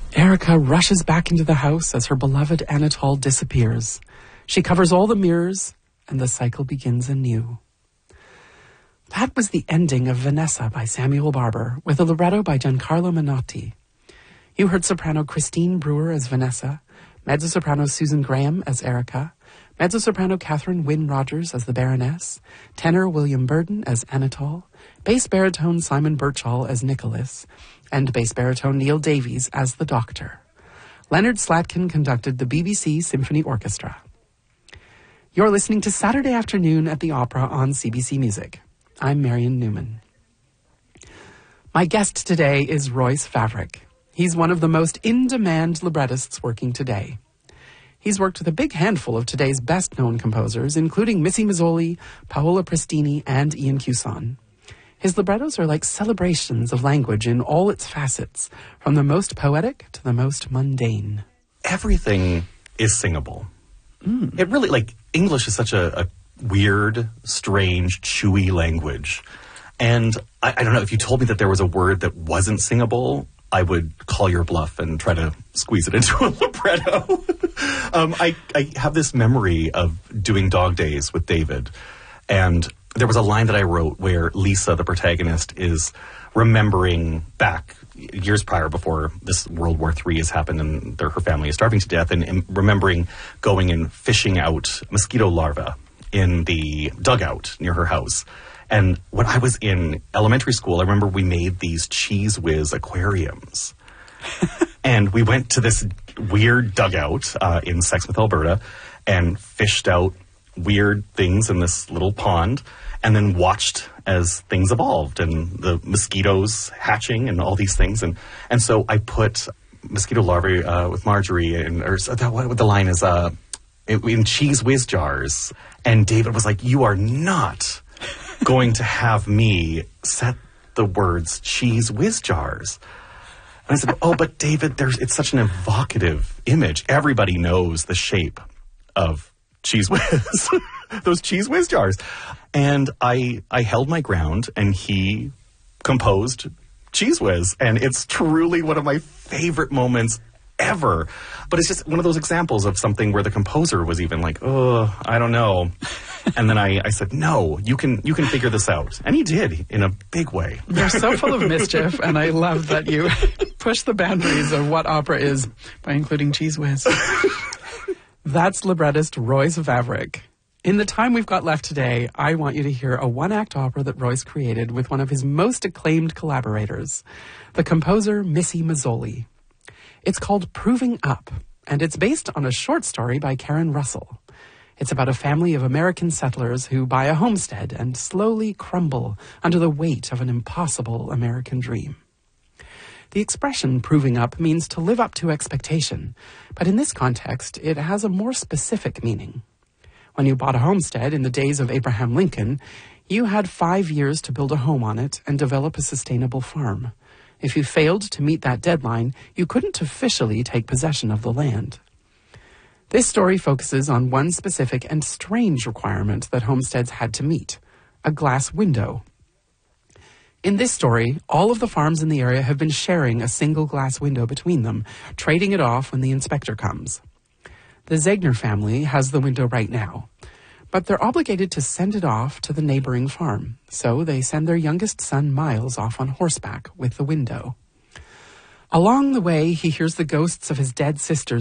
Erica rushes back into the house as her beloved Anatole disappears. She covers all the mirrors, and the cycle begins anew. That was the ending of Vanessa by Samuel Barber, with a libretto by Giancarlo Menotti. You heard soprano Christine Brewer as Vanessa, mezzo-soprano Susan Graham as Erica, mezzo-soprano Catherine Wynne Rogers as the Baroness, tenor William Burden as Anatole, bass baritone Simon Birchall as Nicholas, and bass baritone Neil Davies as the Doctor. Leonard Slatkin conducted the BBC Symphony Orchestra. You're listening to Saturday Afternoon at the Opera on CBC Music. I'm Marion Newman. My guest today is Royce Vavrek. He's one of the most in-demand librettists working today. He's worked with a big handful of today's best-known composers, including Missy Mazzoli, Paola Prestini, and Ian Cuson. His librettos are like celebrations of language in all its facets, from the most poetic to the most mundane. Everything is singable. It really, English is such a weird, strange, chewy language. And I don't know, if you told me that there was a word that wasn't singable, I would call your bluff and try to squeeze it into a libretto. I have this memory of doing Dog Days with David, and there was a line that I wrote where Lisa, the protagonist, is remembering back years prior, before this World War III has happened and her family is starving to death, and remembering going and fishing out mosquito larvae in the dugout near her house. And when I was in elementary school, I remember we made these Cheese Whiz aquariums. And we went to this weird dugout in Sexsmith, Alberta, and fished out weird things in this little pond, and then watched as things evolved and the mosquitoes hatching and all these things. And so I put mosquito larvae with Marjorie, what the line is, in Cheese Whiz jars. And David was like, "You are not going to have me set the words Cheese Whiz jars." And I said, "Oh, but David, it's such an evocative image. Everybody knows the shape of Cheese Whiz, those Cheese Whiz jars." And I held my ground, and he composed Cheese Whiz. And it's truly one of my favorite moments ever. But it's just one of those examples of something where the composer was even like, "Oh, I don't know." And then I said, "No, you can figure this out." And he did, in a big way. You're so full of mischief, and I love that you push the boundaries of what opera is by including Cheese Whiz. That's librettist Royce Vavrek. In the time we've got left today, I want you to hear a one-act opera that Royce created with one of his most acclaimed collaborators, the composer Missy Mazzoli. It's called Proving Up, and it's based on a short story by Karen Russell. It's about a family of American settlers who buy a homestead and slowly crumble under the weight of an impossible American dream. The expression proving up means to live up to expectation, but in this context, it has a more specific meaning. When you bought a homestead in the days of Abraham Lincoln, you had 5 years to build a home on it and develop a sustainable farm. If you failed to meet that deadline, you couldn't officially take possession of the land. This story focuses on one specific and strange requirement that homesteads had to meet: a glass window. In this story, all of the farms in the area have been sharing a single glass window between them, trading it off when the inspector comes. The Zegner family has the window right now, but they're obligated to send it off to the neighboring farm, so they send their youngest son Miles off on horseback with the window. Along the way, he hears the ghosts of his dead sisters